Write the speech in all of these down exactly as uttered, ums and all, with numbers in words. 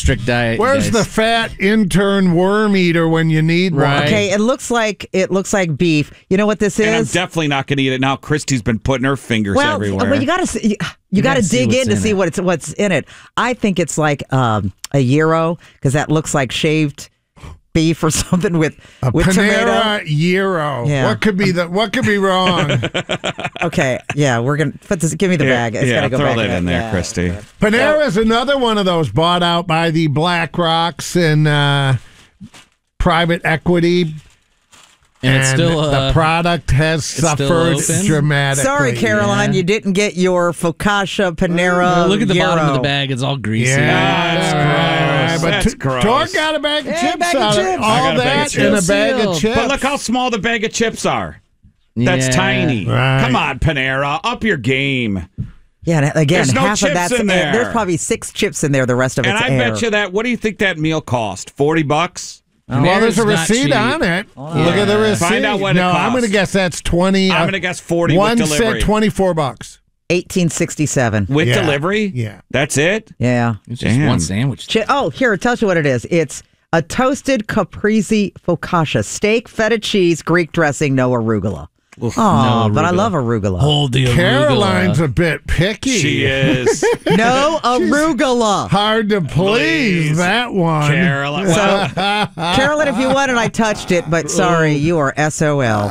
strict diet. Where's guys. the fat intern worm eater when you need Right. one? Okay, it looks like it looks like beef. You know what this is? And I'm definitely not going to eat it now. Christy's been putting her fingers well, everywhere. well, you got to you, you got to gotta see dig what's in to in see it. what's what's in it. I think it's like um, a gyro because that looks like shaved beef or something with A with Panera tomato. Gyro. Yeah. What could be the What could be wrong? Okay, yeah, we're gonna put this. Give me the yeah, bag. It's yeah, gotta go throw back that in there, Yeah. Christy. Panera is another one of those bought out by the Black Rocks and uh, private equity. And it's still uh, the product has still suffered open? dramatically. Sorry, Caroline, Yeah. you didn't get your focaccia Panera. Well, look at the bottom of gyro. the bag; it's all greasy. Yeah, That's yeah, gross. but That's t- gross. Tor got a bag of Yeah, chips bag of out of chips. I all got a bag of that in a chips. bag of Sealed. chips. But look how small the bag of chips are. That's Yeah. tiny. Right. Come on, Panera. Up your game. Yeah, and again, There's no half of chips that's in there. There's probably six chips in there. The rest of And it's I air. bet you that, what do you think that meal cost? forty bucks? Well, there's a Panera's not receipt cheap. on it. Oh, Look at the receipt. Find out what it no, I'm costs. going to guess that's twenty. I'm uh, going to guess forty One with delivery. said twenty-four bucks. eighteen sixty-seven. With Yeah. delivery? Yeah. That's it? Yeah. It's just Damn. one sandwich. Chi- oh, here, I'll tell you what it is. It's a toasted caprese focaccia, steak, feta cheese, Greek dressing, no arugula. Oh, No but I arugula. love arugula. Hold the arugula. Caroline's a bit picky. She is. No arugula. Hard to please, Please. that one. Caroline. Well, Carolyn, if you wanted, I touched it, but sorry, you are S O L.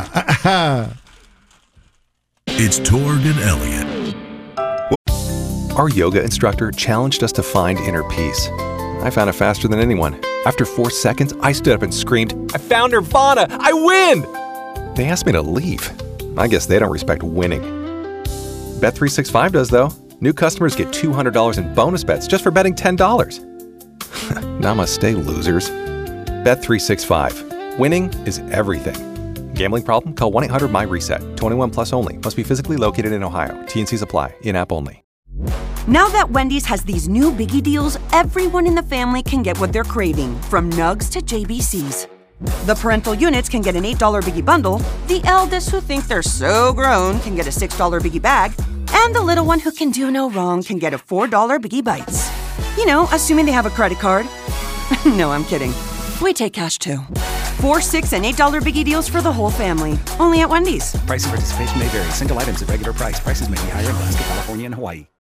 It's Torg and Elliott. Our yoga instructor challenged us to find inner peace. I found it faster than anyone. After four seconds, I stood up and screamed, I found Nirvana! I win! They asked me to leave. I guess they don't respect winning. Bet three sixty-five does, though. New customers get two hundred dollars in bonus bets just for betting ten dollars. Namaste, losers. Bet three sixty-five. Winning is everything. Gambling problem? Call one eight hundred my reset. twenty-one plus only. Must be physically located in Ohio. T and Cs apply. In-app only. Now that Wendy's has these new biggie deals, everyone in the family can get what they're craving, from nugs to J B Cs. The parental units can get an eight dollar biggie bundle, the eldest who think they're so grown can get a six dollar biggie bag, and the little one who can do no wrong can get a four dollar biggie bites. You know, assuming they have a credit card. No, I'm kidding. We take cash too. Four, six, and eight dollar biggie deals for the whole family. Only at Wendy's. Price and participation may vary. Single items at regular price. Prices may be higher in Alaska, California, and Hawaii.